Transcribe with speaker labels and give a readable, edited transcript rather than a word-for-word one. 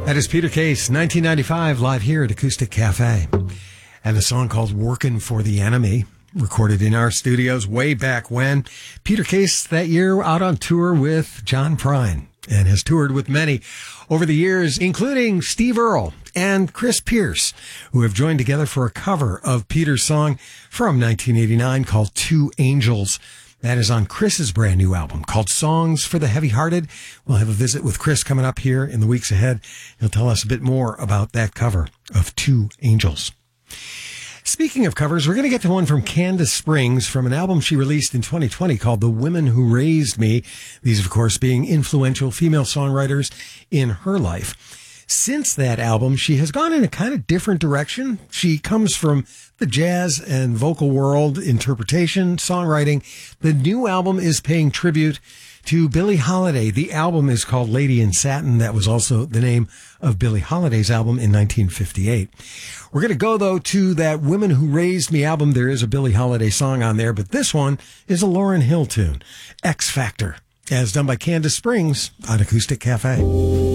Speaker 1: That is Peter Case, 1995, live here at Acoustic Cafe. And a song called Workin' for the Enemy, recorded in our studios way back when. Peter Case that year out on tour with John Prine, and has toured with many over the years, including Steve Earle and Chris Pierce, who have joined together for a cover of Peter's song from 1989 called Two Angels. That is on Chris's brand new album called Songs for the Heavy-Hearted. We'll have a visit with Chris coming up here in the weeks ahead. He'll tell us a bit more about that cover of Two Angels. Speaking of covers, we're going to get to one from Candace Springs from an album she released in 2020 called The Women Who Raised Me. These, of course, being influential female songwriters in her life. Since that album, she has gone in a kind of different direction. She comes from the jazz and vocal world, interpretation, songwriting. The new album is paying tribute to Billie Holiday. The album is called Lady in Satin. That was also the name of Billie Holiday's album in 1958. We're going to go, though, to that Women Who Raised Me album. There is a Billie Holiday song on there, but this one is a Lauryn Hill tune, X Factor, as done by Candace Springs on Acoustic Cafe.